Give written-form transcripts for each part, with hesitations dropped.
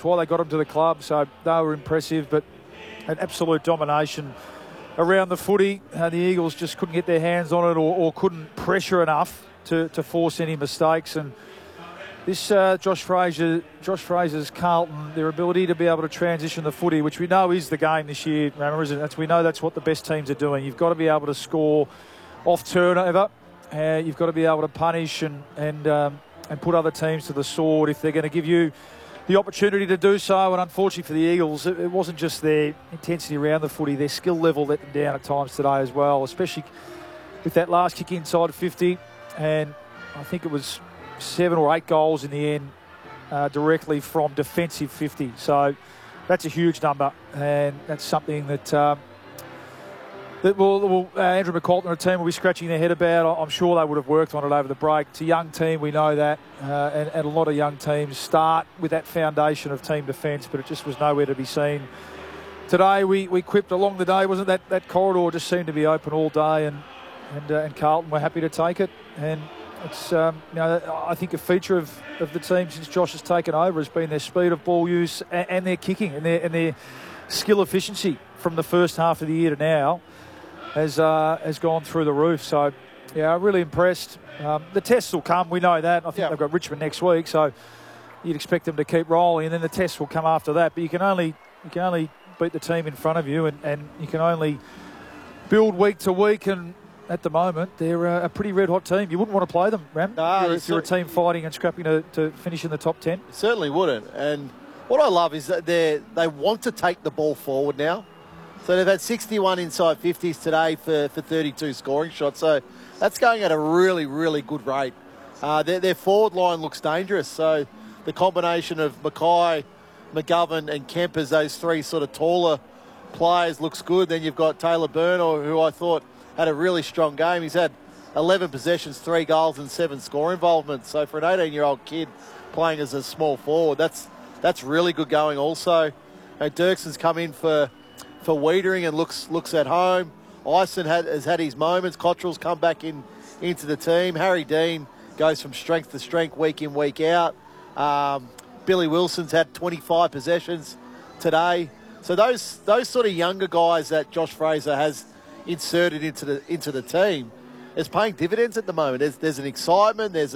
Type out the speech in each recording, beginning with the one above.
That's why they got him to the club. So they were impressive, but an absolute domination around the footy. The Eagles just couldn't get their hands on it or couldn't pressure enough to force any mistakes. And this Josh Fraser's Carlton, their ability to be able to transition the footy, which we know is the game this year, remember, isn't it? We know that's what the best teams are doing. You've got to be able to score off turnover. You've got to be able to punish and put other teams to the sword if they're going to give you the opportunity to do so. And unfortunately for the Eagles, it wasn't just their intensity around the footy, their skill level let them down at times today as well, especially with that last kick inside 50. And I think it was 7 or 8 goals in the end directly from defensive 50. So that's a huge number, and that's something that Andrew McQualton and the team will be scratching their head about. I'm sure they would have worked on it over the break. It's a young team, we know that, and a lot of young teams start with that foundation of team defence, but it just was nowhere to be seen. Today we quipped along the day, wasn't that corridor just seemed to be open all day, and Carlton were happy to take it. And it's I think a feature of the team since Josh has taken over has been their speed of ball use and their kicking and their skill efficiency from the first half of the year to now has gone through the roof. So, yeah, I'm really impressed. The tests will come, we know that. I think they've got Richmond next week, so you'd expect them to keep rolling, and then the tests will come after that. But you can only beat the team in front of you, and you can only build week to week. And at the moment, they're a pretty red-hot team. You wouldn't want to play them, Ram, if you're a team fighting and scrapping to finish in the top 10. Certainly wouldn't. And what I love is that they want to take the ball forward now. So they've had 61 inside 50s today for 32 scoring shots. So that's going at a really, really good rate. Their forward line looks dangerous. So the combination of Mackay, McGovern and Kempers, those three sort of taller players, looks good. Then you've got Taylor Burner, who I thought had a really strong game. He's had 11 possessions, 3 goals and 7 score involvements. So for an 18-year-old kid playing as a small forward, that's really good going also. Dirkson's come in for Wiedering and looks at home. Ison has had his moments. Cottrell's come back into the team. Harry Dean goes from strength to strength week in, week out. Billy Wilson's had 25 possessions today. So those sort of younger guys that Josh Fraser has inserted into the team is paying dividends at the moment. There's an excitement. There's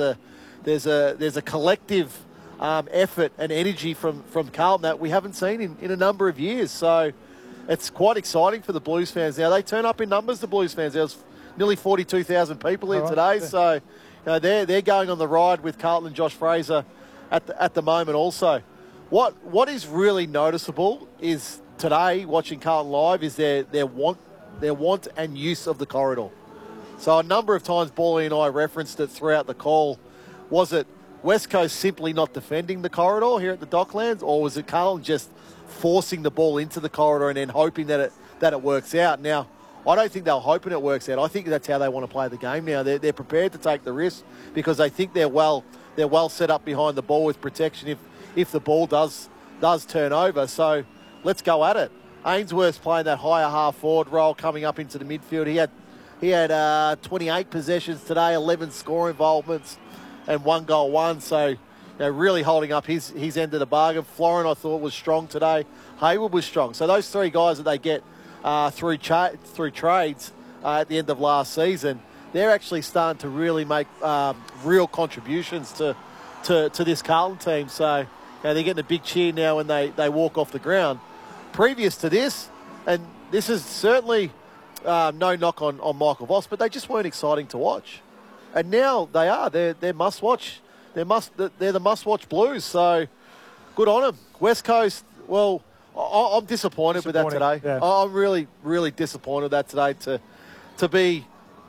a collective effort and energy from Carlton that we haven't seen in a number of years. So it's quite exciting for the Blues fans now. They turn up in numbers, the Blues fans. There was nearly 42,000 people in today. So they're going on the ride with Carlton and Josh Fraser at the moment also. What is really noticeable is today, watching Carlton live, is their want and use of the corridor. So a number of times, Bally and I referenced it throughout the call. Was it West Coast simply not defending the corridor here at the Docklands, or was it Carlton just forcing the ball into the corridor and then hoping that it works out? Now, I don't think they're hoping it works out. I think that's how they want to play the game now. They're prepared to take the risk because they think they're well set up behind the ball with protection if the ball does turn over. So let's go at it. Ainsworth's playing that higher half forward role coming up into the midfield. He had 28 possessions today, 11 score involvements and 1 goal won. So really holding up his end of the bargain. Florin, I thought, was strong today. Hayward was strong. So those 3 guys that they get through trades at the end of last season, they're actually starting to really make real contributions to this Carlton team. So they're getting a big cheer now when they walk off the ground. Previous to this, and this is certainly no knock on Michael Voss, but they just weren't exciting to watch. And now they are. They're must-watch. They're the must-watch Blues. So good on them. West Coast, well, I'm disappointed with that today. Yeah. I'm really, really disappointed with that today to be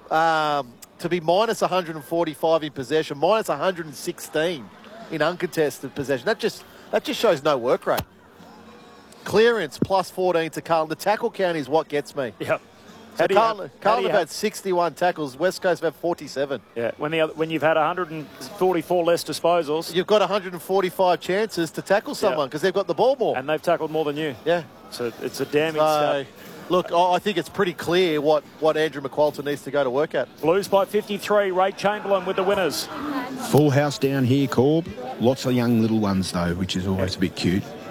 minus 145 in possession, minus 116 in uncontested possession. That just shows no work rate. Clearance plus 14 to Carlton. The tackle count is what gets me. Yep. So Carlton have had 61 tackles. West Coast have had 47. Yeah. When you've had 144 less disposals, you've got 145 chances to tackle someone because they've got the ball more. And they've tackled more than you. Yeah. So it's a damning stat. Look, I think it's pretty clear what Andrew McQualton needs to go to work at. Blues by 53. Ray Chamberlain with the winners. Full house down here, Corb. Lots of young little ones, though, which is always a bit cute.